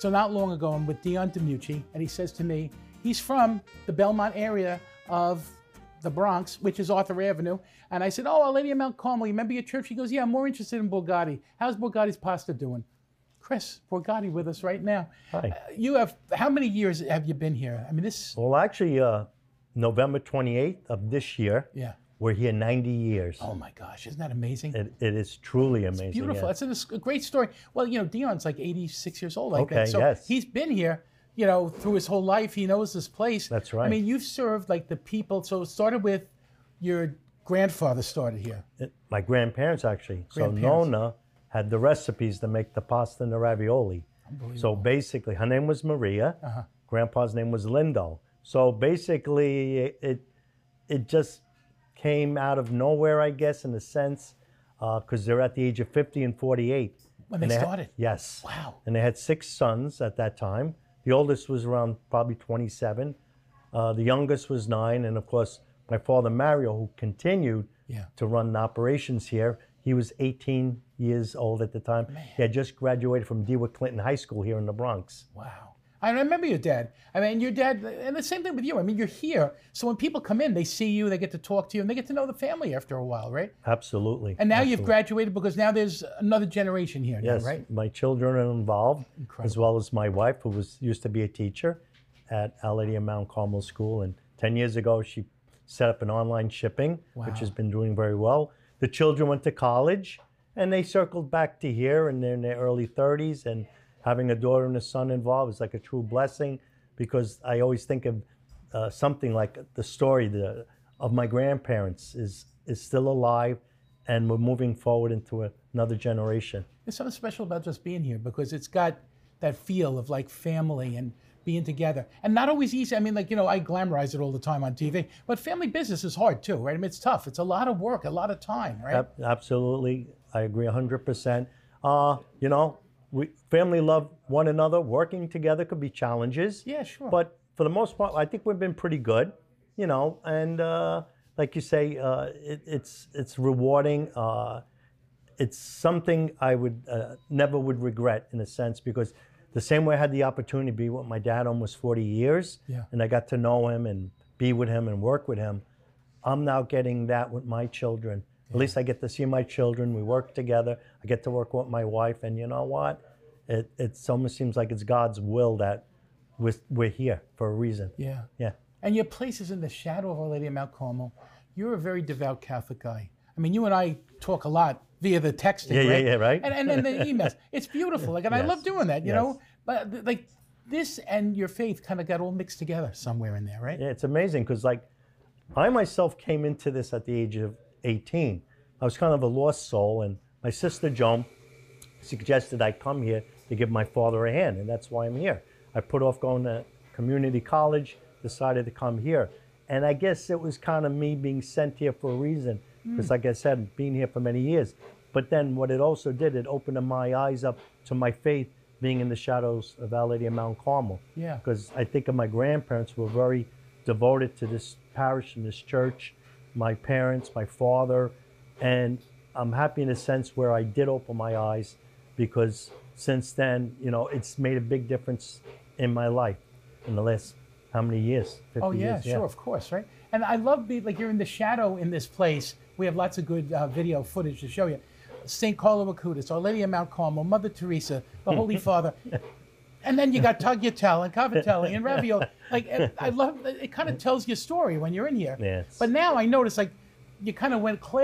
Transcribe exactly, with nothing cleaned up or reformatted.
So not long ago, I'm with Dion DiMucci, and he says to me, he's from the Belmont area of the Bronx, which is Arthur Avenue. And I said, oh, Our Lady of Mount Carmel, you remember your church? He goes, yeah, I'm more interested in Borgatti. How's Borgatti's pasta doing? Chris Borgatti with us right now. Hi. Uh, you have, how many years have you been here? I mean, this... Well, actually, uh, November twenty-eighth of this year, Yeah. we're here ninety years. Oh my gosh, isn't that amazing? It, it is truly amazing. It's beautiful. yeah. It's a, a great story. Well, you know, Dion's like eighty-six years old, I Okay, think. So yes. he's been here, you know, through his whole life. He knows this place. That's I right. mean, you've served like the people. So it started with your grandfather started here. It- my grandparents, actually. Grandparents. So Nona had the recipes to make the pasta and the ravioli. So basically, her name was Maria. Uh-huh. Grandpa's name was Lindo. So basically, it, it it just came out of nowhere, I guess, in a sense, because they're at the age of fifty and forty-eight. When they And had- started? yes. Wow. And they had six sons at that time. The oldest was around probably twenty-seven. Uh, the youngest was nine. And of course, my father, Mario, who continued Yeah. to run the operations here, he was eighteen years old at the time. He had just graduated from DeWitt Clinton High School here in the Bronx. Wow. I remember your dad. I mean, your dad, and the same thing with you. I mean, you're here. So when people come in, they see you, they get to talk to you, and they get to know the family after a while, right? Absolutely. And now you've Absolutely. graduated because now there's another generation here, now, Yes, right? my children are involved, as well as my wife, who was used to be a teacher at Our Lady of Mount Carmel School. And ten years ago, she set up an online shipping, Wow. which has been doing very well. The children went to college, and they circled back to here, and they're in their early thirties. And having a daughter and a son involved is like a true blessing, because I always think of uh, something like the story the, of my grandparents is is still alive, and we're moving forward into a, another generation. There's something special about just being here because it's got that feel of like family and being together. And not always easy. I mean, like, you know, I glamorize it all the time on T V, but family business is hard too, right? I mean, it's tough. It's a lot of work, a lot of time, right? Ab- Absolutely. I agree one hundred percent. Uh, you know, we family love one another. Working together could be challenges. Yeah, sure. But for the most part, I think we've been pretty good, you know, and uh, like you say, uh, it, it's it's rewarding. Uh, it's something I would uh, never would regret in a sense, because the same way I had the opportunity to be with my dad almost forty years, Yeah. and I got to know him and be with him and work with him, I'm now getting that with my children. At least I get to see my children. We work together. I get to work with my wife, and you know what? It it almost seems like it's God's will that we're, we're here for a reason. Yeah. Yeah. And your place is in the shadow of Our Lady of Mount Carmel. You're a very devout Catholic guy. I mean, you and I talk a lot via the texting, Yeah, yeah, right? yeah, right. And, and then the emails. It's beautiful. Like, and I Yes. love doing that, you Yes. know? But th- like this and your faith kind of got all mixed together somewhere in there, right? Yeah, it's amazing because, like, I myself came into this at the age of eighteen. I was kind of a lost soul, and my sister Joan suggested I come here to give my father a hand, and that's why I'm here. I put off going to community college, decided to come here. And I guess it was kind of me being sent here for a reason, because like I said, being here for many years. But then what it also did, it opened my eyes up to my faith being in the shadows of Our Lady of Mount Carmel. Yeah. Because I think of my grandparents who were very devoted to this parish and this church, my parents, my father, and I'm happy in a sense where I did open my eyes, because since then, you know, it's made a big difference in my life in the last how many years? fifty Oh yeah, years, sure, of course, right? And I love being like you're in the shadow in this place. We have lots of good uh, video footage to show you. Saint Carlo Acutis, Our Lady of Mount Carmel, Mother Teresa, the Holy Father, and then you got Tagliatelle and Cavatelli and Ravioli. Like and I love it. Kind of tells your story when you're in here. Yes. But now I notice like you kind of went.